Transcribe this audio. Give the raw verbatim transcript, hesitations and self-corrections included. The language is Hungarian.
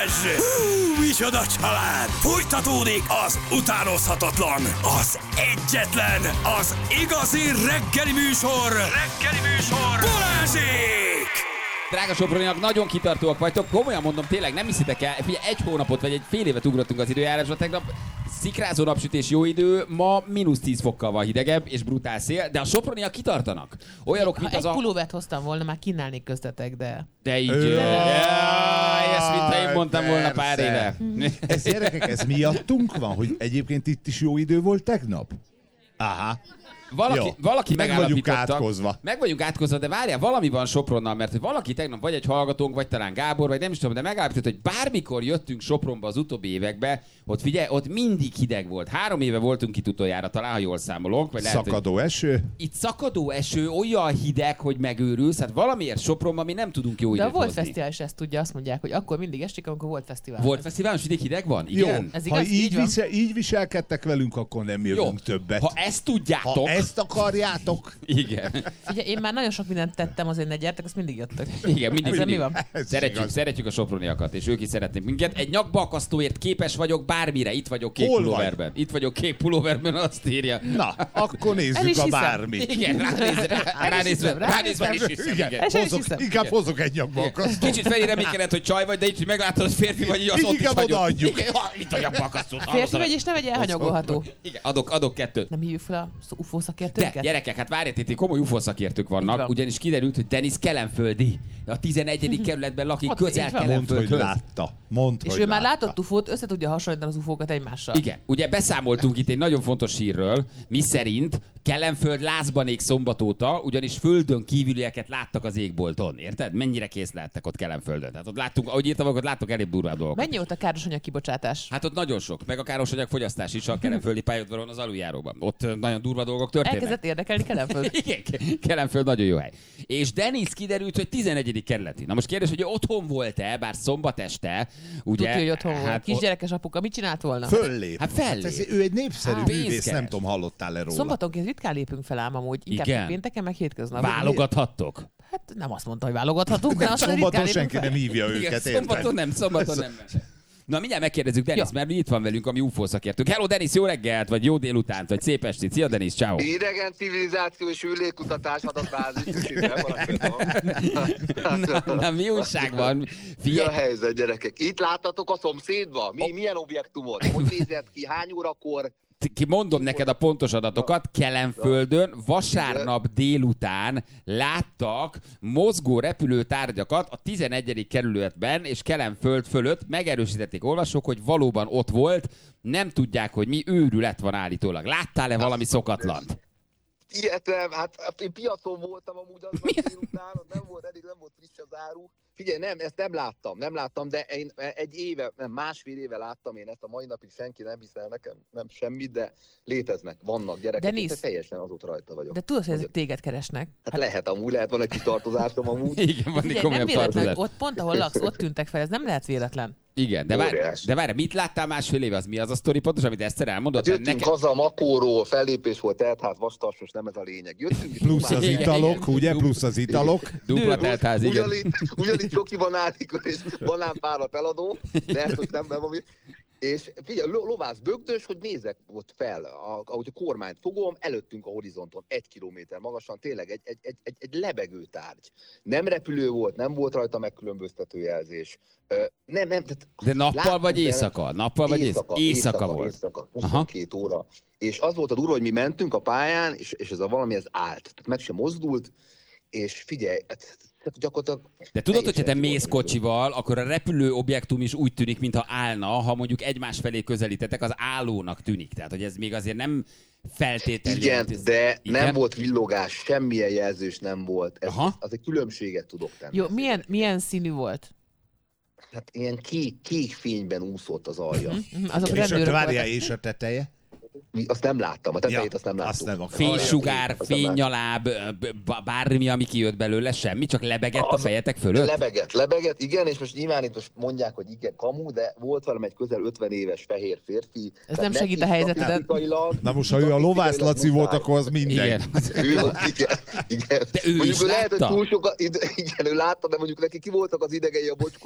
Balázs! Hú, micsoda család! Folytatódik az utánozhatatlan, az egyetlen, az igazi reggeli műsor! Reggeli műsor! Balázsék! Drága Soproniak, nagyon kitartóak vagytok, komolyan mondom, tényleg nem hiszitek el, figyelj, egy hónapot vagy egy fél évet ugrottunk az időjárásra, tegnap szikrázó napsütés, jó idő, ma mínusz tíz fokkal van hidegebb és brutál szél, de a Soproniak kitartanak. Olyanok, mint ha az egy a... pulóvert hoztam volna, már kínálnék köztetek, de... De így... Jaj, ezt mint ha én mondtam volna pár éve. Ez gyerekek, ez miattunk van, hogy egyébként itt is jó idő volt tegnap? Aha. Valaki, Jó, valaki meg vagyunk megállapítottak- átkozva. Meg vagyunk átkozva, de várjál, valami van Sopronnal, mert hogy valaki tegnap, vagy egy hallgatónk, vagy talán Gábor, vagy nem is tudom, de megállapított, hogy bármikor jöttünk Sopronba az utóbbi évekbe, ott figyelj, ott mindig hideg volt. Három éve voltunk itt utoljára, talán, ha jól számolok. Vagy lehet, Szakadó hogy... eső. Itt szakadó eső, olyan hideg, hogy megőrülsz. Hát valamiért Sopronban mi nem tudunk jó De időt a volt hozni. fesztivál is ezt tudja, azt mondják, hogy akkor mindig esik, amikor volt fesztivál. Volt fesztivál, és mindig hideg van? Jó, Igen? Ez ha igaz? így, Így van. visel, így viselkedtek velünk, akkor nem jövünk többet. Ha ezt tudjátok... Ha ezt akarjátok, Igen. Ugye én már nagyon sok mindent tettem, azért ne gyertek, azt mindig jöttök. Igen, mindig, Ezzel mindig. mi van? Ez Szeretjük, igaz. szeretjük a soproniakat, és ők is szeretnék minket. Egy nyakbalkasztóért képes vagyok bármire. Itt vagyok kék Hol pulóverben. Itt vagyok kék pulóverben, azt írja. Na, akkor El nézzük is a hiszem. bármit. Igen, ránézve, ránézve, hiszem, ránézve is hiszem, Igen, igen. El is hozok, hiszem. inkább hozok egy nyakbalkasztót. Kicsit felé reménykedett, hogy csaj vagy, de így, hogy meglátod, hogy férfi vagy, így az Így ott is inkább hagyod. odaadjuk. Igen, ha, itt a nyakbalkasztót. Férfi vagy, és nem egy elhanyagolható. Igen, adok, adok kettőt. Nem hívjuk fel a ufó De szakértőket? gyerekek, hát várjátok, itt komoly ufó szakértők Így vannak, van. ugyanis kiderült, hogy Denis kelenföldi. A tizenegyedik kerületben lakik, Ott közel így van. Mondd, hogy Kelenföldhöz. látta. Mondd, És hogy ő már látta. látott ufót, össze tudja hasonlítani az ufókat egymással. Igen, ugye beszámoltunk itt egy nagyon fontos hírről, mi szerint Kelenföld lázbanék szombat óta, ugyanis földön kívülieket láttak az égbolton, érted? Mennyire kész lehettek ott Kelenföldön. Tehát ott láttunk, ahogy írtam, ott láttok elég durvább dolgokat. Mennyi volt a károsanyag kibocsátás? Hát ott nagyon sok, meg a károsanyag fogyasztás is a kelenföldi pályaudvaron az aluljáróban. Ott ö, nagyon durva dolgok történnek. Elkezdett érdekelni Kelenföld. Igen, Kelenföld nagyon jó hely. És Denis kiderült, hogy tizenegyedik kerületi. Na most kérdés, hogy ő otthon volt-e, bár szombat este, ugye? Tudja, hogy otthon volt. hát, Kisgyerekes apuka, mit csinált volna? Föllép. Hát fellép. ez, ő egy népszerű Hát, művész, pénzkeres. nem tudom, hallottál-e róla. Szombatonként ritkán lépünk fel ám amúgy, inkább Igen. pénteken meg hétköznap. válogathattok. Hát nem azt mondta, hogy válogathatunk, de azt mondta, Szombaton ritkán lépünk senki fel. nem hívja Igen, őket, szombaton érted? nem, szombaton nem. Na, mindjárt megkérdezzük Denis, Ja. mert itt van velünk a mi ufó szakértőnk. Hello, Denis, jó reggelt, vagy jó délutánt, vagy szép estét. Szia, Denis, ciao. Idegen civilizáció és űrlégkutatás adatbázis. Na, na, mi újság van? Mi a Figyelj, helyzet, gyerekek? Itt láttatok a szomszédba? Mi, milyen objektumot? Hogy nézett ki? Hány órakor? ki mondom neked a pontos adatokat, Kelenföldön vasárnap délután láttak mozgó repülőtárgyakat a tizenegyedik kerületben és Kelenföld fölött. Megerősítették olvasók, hogy valóban ott volt, nem tudják, hogy mi őrület van állítólag. Láttál-e valami szokatlant? Ilyet nem, hát én piacon voltam amúgy az délután, az nem volt, eddig nem volt friss az áru. Figyelj, nem, ezt nem láttam, nem láttam, de én egy éve, nem, másfél éve láttam én ezt, a mai napig senki nem hiszel nekem, nem semmit, de léteznek, vannak gyerekek, Denis, én teljesen azóta rajta vagyok. De tudod, hogy ezek téged keresnek? Hát lehet amúgy, lehet van egy kitartozásom amúgy. Igen, van egy Figyelj, nem komolyabb véletlen, tartozás. hogy ott pont, ahol laksz, ott tűntek fel, ez nem lehet véletlen. Igen, de várj, Óriás. de várj, mit láttál másfél éve? Az mi az a sztori pontos, amit Eszter elmondott? Hát jöttünk Nekem- haza Makóról, fellépés volt, teltház, vastas, most nem ez a lényeg. Jöttünk, és Plusz az Igen, italok, igen. ugye? Plusz az italok. Dupla teltház, igen. Ugyanígy, ugyanígy csoki banánikor és banánpárat eladó, de ezt most nem, nem ami. És figyelj, lo- lovász bögdös, hogy nézek ott fel, a, ahogy a kormányt fogom, előttünk a horizonton, egy kilométer magasan, tényleg egy, egy, egy, egy, egy lebegő tárgy. Nem repülő volt, nem volt rajta megkülönböztető jelzés. Ö, nem, nem, tehát De nappal láttuk, vagy de- éjszaka? Nappal vagy éjszaka? Éjszaka volt. Éjszaka, Aha. huszonkettő óra. És az volt a durva, hogy mi mentünk a pályán, és, és ez a valami, ez állt. Tehát meg sem mozdult, és figyelj, hát, tehát gyakorlatilag... De tudod, hogyha te teljesen mész kocsival, akkor a repülő objektum is úgy tűnik, mintha állna, ha mondjuk egymás felé közelítetek, az állónak tűnik. Tehát, hogy ez még azért nem feltétlenül... Igen, jelent. de Igen? nem volt villogás, semmilyen jelzős nem volt. Ez, Aha. az egy különbséget tudok tenni. Jó, milyen, milyen színű volt? Hát ilyen kék, kék fényben úszott az alja. Mhm, Azok És a, rendőrök várjál, voltak. és a teteje? Mi- Azt nem láttam, a tetejét azt nem láttuk. azt nem akar. Fénysugár, Azt nem láttuk. fénynyaláb, b- bármi, ami kijött belőle, semmi, csak lebegett a Az- fejetek fölött? Lebegett, lebegett, igen, és most nyilván itt most mondják, hogy igen, kamu, de volt velem egy közel ötven éves fehér férfi. Ez Tehát nem segít a neki helyzeteden. statisztikailag- Na most, ha ő a lovász Laci volt, akkor az minden. Igen. Ő, igen, igen. De ő mondjuk is ő lehet, hogy látta? túl sokat, igen, ő látta, de mondjuk neki ki voltak az idegei a bocskor,